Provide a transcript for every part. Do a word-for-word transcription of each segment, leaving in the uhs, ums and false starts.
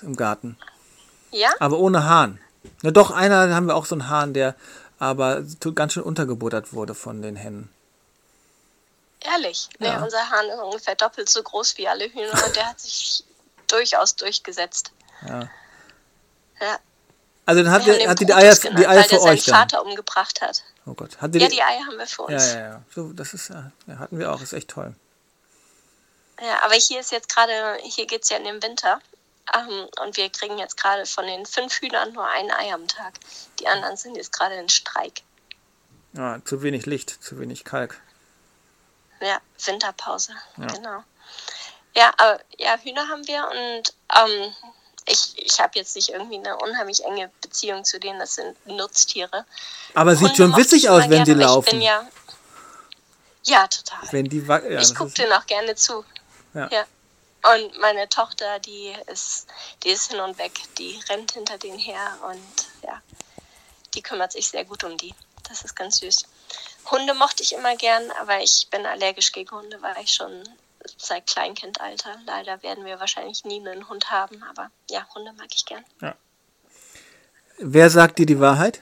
im Garten. Ja? Aber ohne Hahn. Na doch, einer haben wir auch so einen Hahn, der aber ganz schön untergebuttert wurde von den Hennen. Ehrlich? Ja. Nee, unser Hahn ist ungefähr doppelt so groß wie alle Hühner und der hat sich durchaus durchgesetzt. Ja. Ja. Also dann hat, Wir die, haben hat die, den die Eier, Brutus genannt, die Eier weil für der seinen euch dann. Vater umgebracht hat. Oh Gott. Hat die, Ja, die Eier haben wir für uns. Ja, ja, ja. So, das ist, ja, hatten wir auch. Ist echt toll. Ja, aber hier ist jetzt gerade, hier geht es ja in den Winter. Um, und wir kriegen jetzt gerade von den fünf Hühnern nur ein Ei am Tag. Die anderen sind jetzt gerade in Streik. Ja, zu wenig Licht, zu wenig Kalk. Ja, Winterpause, Ja. genau. Ja, aber ja, Hühner haben wir und ähm, ich, ich habe jetzt nicht irgendwie eine unheimlich enge Beziehung zu denen, das sind Nutztiere. Aber sieht Hunde schon mochte witzig ich aus, immer wenn die gerne, aber laufen. Ich bin ja, ja, total. Wenn die wa- ja, ich das gucke ist- denen auch gerne zu. Ja. Ja. Und meine Tochter, die ist, die ist hin und weg, die rennt hinter denen her und ja, die kümmert sich sehr gut um die. Das ist ganz süß. Hunde mochte ich immer gern, aber ich bin allergisch gegen Hunde, weil ich schon seit Kleinkindalter. Leider werden wir wahrscheinlich nie einen Hund haben, aber ja, Hunde mag ich gern. Ja. Wer sagt dir die Wahrheit?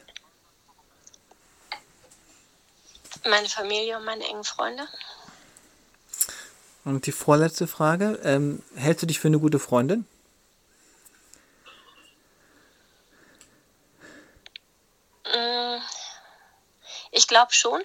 Meine Familie und meine engen Freunde. Und die vorletzte Frage. Ähm, hältst du dich für eine gute Freundin? Ich glaube schon.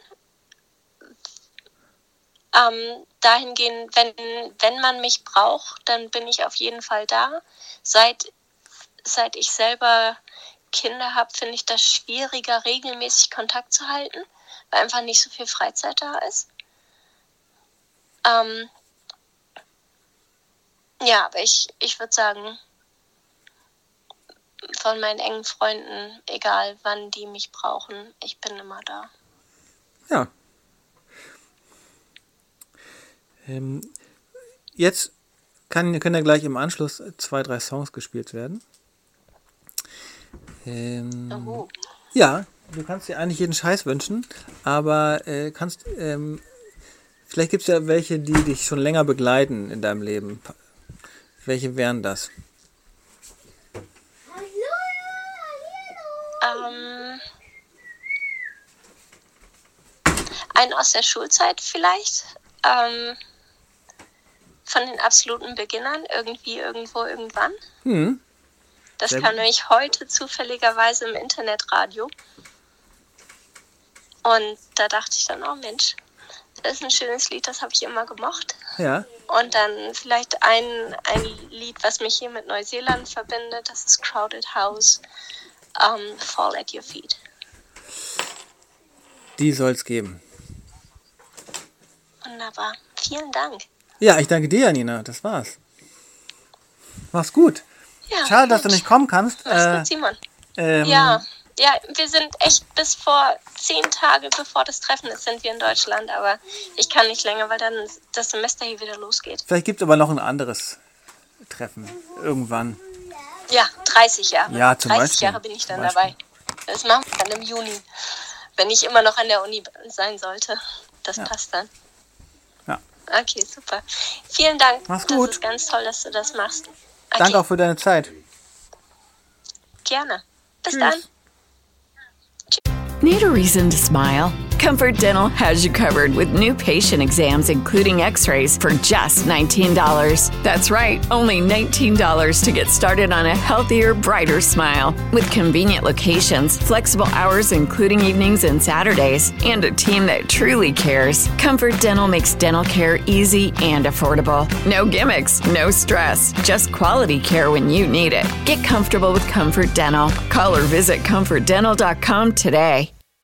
Ähm, dahingehend, wenn, wenn man mich braucht, dann bin ich auf jeden Fall da. Seit, seit ich selber Kinder habe, finde ich das schwieriger, regelmäßig Kontakt zu halten, weil einfach nicht so viel Freizeit da ist. Ähm, ja, aber ich, ich würde sagen, von meinen engen Freunden, egal wann die mich brauchen, ich bin immer da. Ja. Ähm, jetzt kann, können ja gleich im Anschluss zwei, drei Songs gespielt werden. Ähm, Oh. Ja, du kannst dir eigentlich jeden Scheiß wünschen, aber äh, kannst, ähm, vielleicht gibt es ja welche, die dich schon länger begleiten in deinem Leben. Welche wären das? Ähm, einen aus der Schulzeit vielleicht. Ähm, von den absoluten Beginnern. Irgendwie, irgendwo, irgendwann. Hm. Das Sehr kam gut. nämlich heute zufälligerweise im Internetradio. Und da dachte ich dann, oh Mensch, das ist ein schönes Lied, das habe ich immer gemocht. Ja. Und dann vielleicht ein, ein Lied, was mich hier mit Neuseeland verbindet, das ist Crowded House, um, Fall at Your Feet. Die soll es geben. Wunderbar. Vielen Dank. Ja, ich danke dir, Janina. Das war's. Mach's gut. Ja, Schade, dass gut. du nicht kommen kannst. Mach's Äh, gut, Simon. ähm, Ja, ja, wir sind echt bis vor zehn Tage, bevor das Treffen ist, sind wir in Deutschland. Aber ich kann nicht länger, weil dann das Semester hier wieder losgeht. Vielleicht gibt es aber noch ein anderes Treffen. Irgendwann. Ja, dreißig Jahre. Ja, zum dreißig Beispiel. Jahre bin ich dann Zum Beispiel. dabei. Das machen wir dann im Juni. Wenn ich immer noch an der Uni sein sollte. Das Ja. passt dann. Ja. Okay, super. Vielen Dank. Mach's Das gut. ist ganz toll, dass du das machst. Okay, Danke auch für deine Zeit. gerne. Bis Tschüss. dann. Need a reason to smile? Comfort Dental has you covered with new patient exams, including x-rays, for just nineteen dollars. That's right, only nineteen dollars to get started on a healthier, brighter smile. With convenient locations, flexible hours, including evenings and Saturdays, and a team that truly cares, Comfort Dental makes dental care easy and affordable. No gimmicks, no stress, just quality care when you need it. Get comfortable with Comfort Dental. Call or visit comfort dental dot com today.